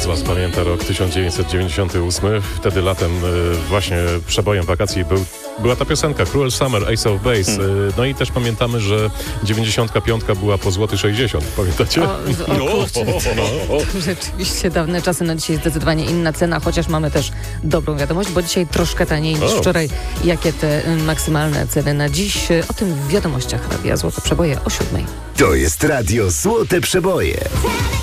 z Was pamięta rok 1998. Wtedy latem właśnie przebojem wakacji była ta piosenka Cruel Summer, Ace of Base. No i też pamiętamy, że 95 była po złoty 60. Pamiętacie? To rzeczywiście dawne czasy. No dzisiaj zdecydowanie inna cena, chociaż mamy też dobrą wiadomość, bo dzisiaj troszkę taniej niż wczoraj. Jakie te maksymalne ceny na dziś? O tym w wiadomościach Radia Złote Przeboje o 7:00. To jest Radio Złote Przeboje.